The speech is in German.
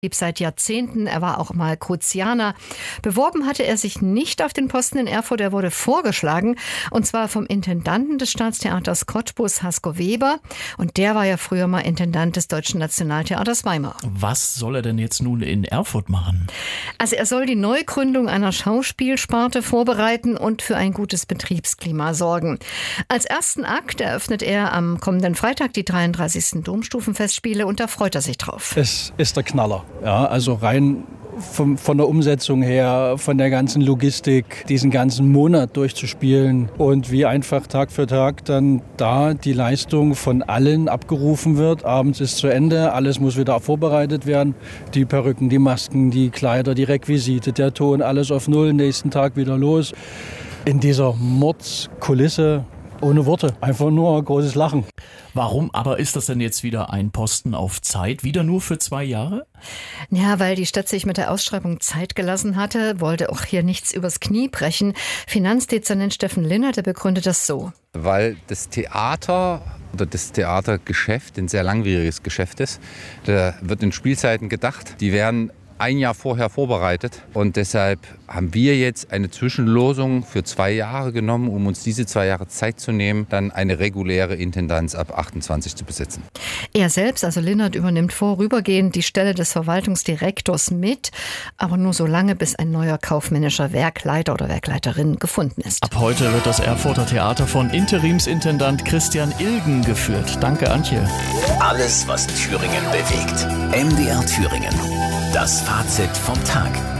Seit Jahrzehnten. Er war auch mal Kruzianer. Beworben hatte er sich nicht auf den Posten in Erfurt. Er wurde vorgeschlagen, und zwar vom Intendanten des Staatstheaters Cottbus, Hasko Weber. Und der war ja früher mal Intendant des Deutschen Nationaltheaters Weimar. Was soll er denn jetzt nun in Erfurt machen? Also er soll die Neugründung einer Schauspielsparte vorbereiten und für ein gutes Betriebsklima sorgen. Als ersten Akt eröffnet er am kommenden Freitag die 33. Domstufenfestspiele, und da freut er sich drauf. Es ist der Knaller. Ja, also rein von der Umsetzung her, von der ganzen Logistik, diesen ganzen Monat durchzuspielen und wie einfach Tag für Tag dann da die Leistung von allen abgerufen wird. Abends ist zu Ende, alles muss wieder vorbereitet werden. Die Perücken, die Masken, die Kleider, die Requisite, der Ton, alles auf Null, nächsten Tag wieder los. In dieser Mordskulisse ohne Worte, einfach nur großes Lachen. Warum aber ist das denn jetzt wieder ein Posten auf Zeit? Wieder nur für 2 Jahre? Ja, weil die Stadt sich mit der Ausschreibung Zeit gelassen hatte, wollte auch hier nichts übers Knie brechen. Finanzdezernent Steffen Linnert, der begründet das so. Weil das Theater oder das Theatergeschäft ein sehr langwieriges Geschäft ist. Da wird in Spielzeiten gedacht, die werden 1 Jahr vorher vorbereitet, und deshalb haben wir jetzt eine Zwischenlosung für 2 Jahre genommen, um uns diese 2 Jahre Zeit zu nehmen, dann eine reguläre Intendanz ab 28 zu besetzen. Er selbst, also Linnert, übernimmt vorübergehend die Stelle des Verwaltungsdirektors mit, aber nur so lange, bis ein neuer kaufmännischer Werkleiter oder Werkleiterin gefunden ist. Ab heute wird das Erfurter Theater von Interimsintendant Christian Ilgen geführt. Danke, Antje. Alles, was Thüringen bewegt. MDR Thüringen. Das Fazit vom Tag.